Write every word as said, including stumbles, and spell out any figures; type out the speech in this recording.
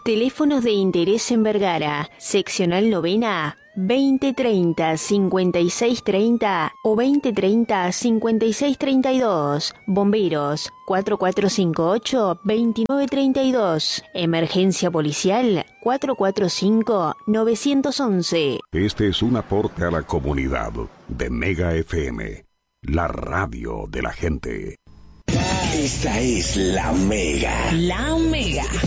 Teléfonos de interés en Vergara, seccional novena, veinte treinta, cincuenta y seis treinta o veinte treinta, cincuenta y seis treinta y dos. Bomberos, cuatro cuatro cinco ocho, veintinueve treinta y dos. Emergencia policial, cuatro cuatro cinco, nueve once. Este es un aporte a la comunidad de Mega F M, la radio de la gente. Esta es la Mega. La Mega.